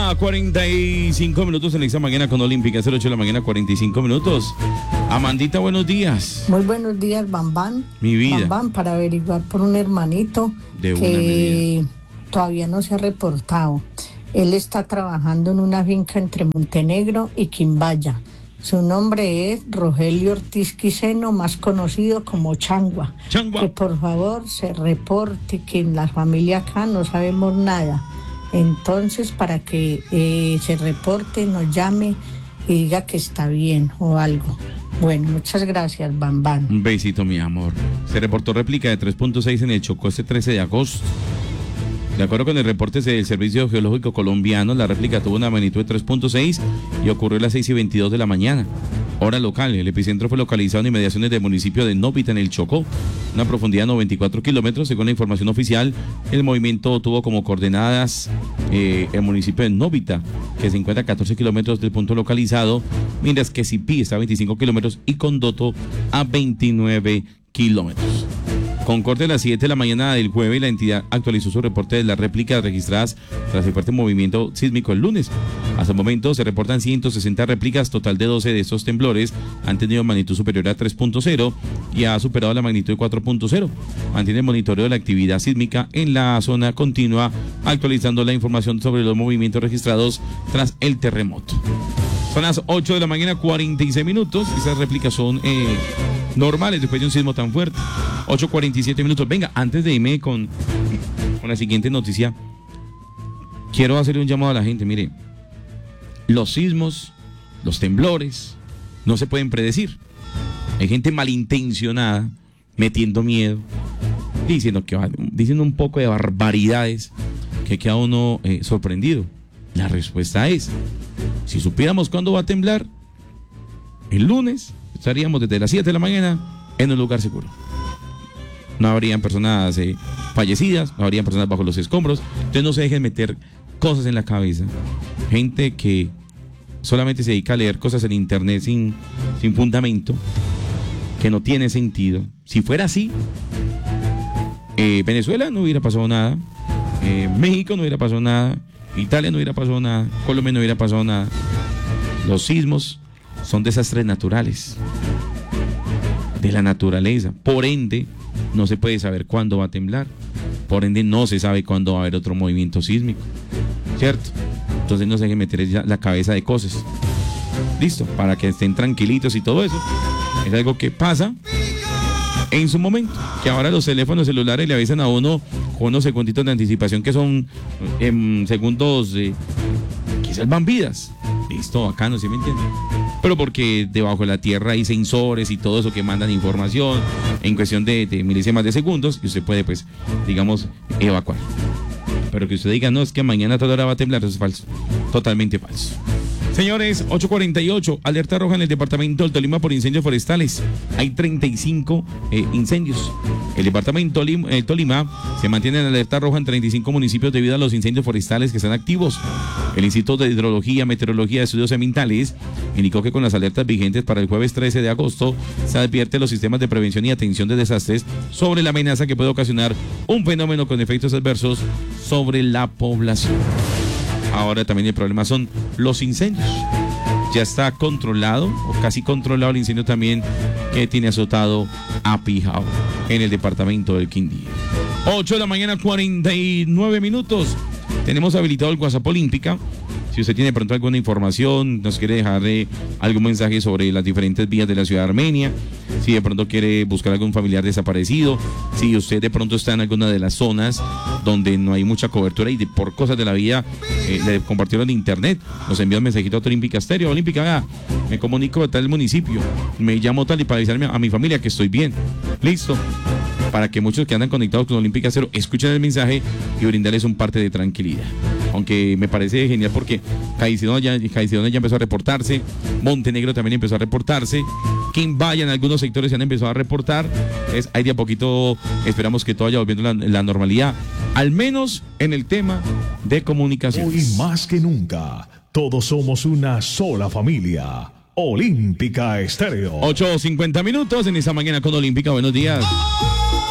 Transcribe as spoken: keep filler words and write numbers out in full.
mañana, cuarenta y cinco minutos en esta mañana con Olímpica, cero ocho de la mañana, cuarenta y cinco minutos. Amandita, buenos días. Muy buenos días, Bambán. Mi vida. Bambán, para averiguar por un hermanito De una, que todavía no se ha reportado. Él está trabajando en una finca entre Montenegro y Quimbaya. Su nombre es Rogelio Ortiz Quiseno, más conocido como Changua. Changua. Que por favor se reporte, que en la familia acá no sabemos nada. Entonces, para que eh, se reporte, nos llame y diga que está bien o algo. Bueno, muchas gracias, Bambán. Un besito, mi amor. Se reportó réplica de tres punto seis en el Chocó este trece de agosto. De acuerdo con el reporte del Servicio Geológico Colombiano, la réplica tuvo una magnitud de tres punto seis y ocurrió a las seis y veintidós de la mañana. Hora local, el epicentro fue localizado en inmediaciones del municipio de Novita, en el Chocó, una profundidad de noventa y cuatro kilómetros. Según la información oficial, el movimiento tuvo como coordenadas eh, el municipio de Novita, que se encuentra a catorce kilómetros del punto localizado, mientras que Sipí está a veinticinco kilómetros y Condoto a veintinueve kilómetros. Con corte a las siete de la mañana del jueves, la entidad actualizó su reporte de las réplicas registradas tras el fuerte movimiento sísmico el lunes. Hasta el momento se reportan ciento sesenta réplicas, total de doce de estos temblores han tenido magnitud superior a tres punto cero y ha superado la magnitud de cuatro punto cero. Mantiene el monitoreo de la actividad sísmica en la zona continua, actualizando la información sobre los movimientos registrados tras el terremoto. Son las ocho de la mañana, cuarenta y seis minutos. Esas réplicas son eh, normales después de un sismo tan fuerte. ocho cuarenta y siete minutos. Venga, antes de irme con, con la siguiente noticia, quiero hacerle un llamado a la gente. Mire, los sismos, los temblores, no se pueden predecir. Hay gente malintencionada, metiendo miedo, diciendo, que, diciendo un poco de barbaridades que queda uno eh, sorprendido. La respuesta es, si supiéramos cuándo va a temblar, el lunes estaríamos desde las siete de la mañana en un lugar seguro. No habrían personas eh, fallecidas, no habrían personas bajo los escombros. Entonces no se dejen meter cosas en la cabeza. Gente que solamente se dedica a leer cosas en internet sin, sin fundamento, que no tiene sentido. Si fuera así, eh, Venezuela no hubiera pasado nada, eh, México no hubiera pasado nada, Italia no hubiera pasado nada, Colombia no hubiera pasado nada. Los sismos son desastres naturales de la naturaleza. Por ende, no se puede saber cuándo va a temblar. Por ende, no se sabe cuándo va a haber otro movimiento sísmico, ¿cierto? Entonces no se dejen meter ya la cabeza de cosas. Listo, para que estén tranquilitos y todo eso. Es algo que pasa en su momento, que ahora los teléfonos celulares le avisan a uno con unos segunditos de anticipación que son en segundos, eh, quizás van vidas. Listo, bacano, ¿sí me entienden? Pero porque debajo de la tierra hay sensores y todo eso que mandan información en cuestión de, de milésimas de segundos y usted puede, pues, digamos, evacuar. Pero que usted diga, no, es que mañana a toda hora va a temblar, eso es falso, totalmente falso. Señores, ocho cuarenta y ocho, alerta roja en el departamento del Tolima por incendios forestales. Hay treinta y cinco eh, incendios. El departamento Tolima, eh, Tolima se mantiene en alerta roja en treinta y cinco municipios debido a los incendios forestales que están activos. El Instituto de Hidrología, Meteorología y Estudios Ambientales indicó que con las alertas vigentes para el jueves trece de agosto se advierte los sistemas de prevención y atención de desastres sobre la amenaza que puede ocasionar un fenómeno con efectos adversos sobre la población. Ahora también el problema son los incendios. Ya está controlado, o casi controlado, el incendio también que tiene azotado a Pijao, en el departamento del Quindío. ocho de la mañana, cuarenta y nueve minutos. Tenemos habilitado el WhatsApp Olímpica. Si usted tiene de pronto alguna información, nos quiere dejar eh, algún mensaje sobre las diferentes vías de la ciudad de Armenia, si de pronto quiere buscar algún familiar desaparecido, si usted de pronto está en alguna de las zonas donde no hay mucha cobertura y de, por cosas de la vida eh, le compartieron en internet, nos envía un mensajito a Olímpica Estéreo. Olímpica, vea, me comunico de tal municipio, me llamo tal y para avisarme a mi familia que estoy bien. Listo. Para que muchos que andan conectados con Olímpica Cero escuchen el mensaje y brindarles un parte de tranquilidad. Aunque me parece genial porque Caicedonia ya, Caicedonia ya empezó a reportarse, Montenegro también empezó a reportarse, Quimbaya en algunos sectores se han empezado a reportar. Es, ahí de a poquito esperamos que todo vaya volviendo a la, la normalidad, al menos en el tema de comunicación. Hoy más que nunca, todos somos una sola familia. Olímpica Estéreo. ocho cincuenta minutos en esta mañana con Olímpica. Buenos días.